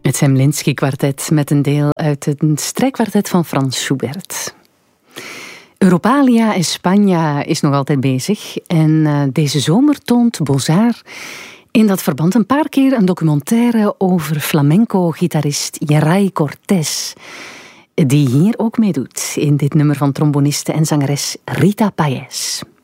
Het Zemlinsky-kwartet met een deel uit het strijkkwartet van Franz Schubert. Europalia España is nog altijd bezig en deze zomer toont Bozar in dat verband een paar keer een documentaire over flamenco-gitarist Jeray Cortés, die hier ook meedoet in dit nummer van tromboniste en zangeres Rita Payés.